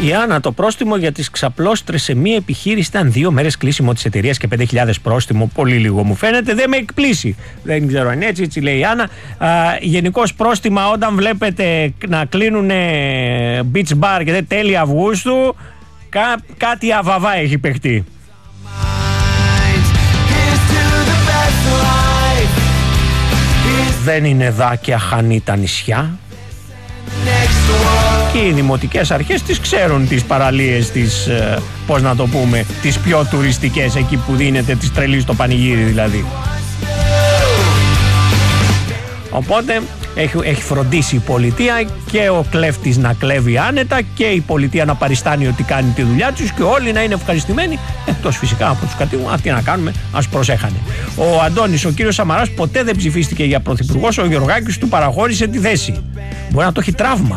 Η Άννα, το πρόστιμο για τις ξαπλώστρες σε μία επιχείρηση ήταν 2 μέρες κλείσιμο της εταιρείας και 5.000 πρόστιμο. Πολύ λίγο μου φαίνεται, δεν με εκπλήσει. Δεν ξέρω αν έτσι λέει η Άννα. Γενικώς πρόστιμα όταν βλέπετε να κλείνουν beach bar και τέλη Αυγούστου, κάτι αβαβά έχει παιχτεί. Δεν είναι δάκια χανή τα νησιά. Και οι δημοτικές αρχές τις ξέρουν τις παραλίες τις, πώς να το πούμε, τις πιο τουριστικές, εκεί που δίνεται τις τρελής στο πανηγύρι δηλαδή. Οπότε έχει φροντίσει η πολιτεία και ο κλέφτης να κλέβει άνετα και η πολιτεία να παριστάνει ότι κάνει τη δουλειά τους και όλοι να είναι ευχαριστημένοι, εκτός φυσικά από τους κατοίκους. Τι να κάνουμε, ας προσέχανε. Ο Αντώνης, ο κύριος Σαμαράς ποτέ δεν ψηφίστηκε για πρωθυπουργός, ο Γεωργάκης του παραχώρησε τη θέση. Μπορεί να το έχει τραύμα.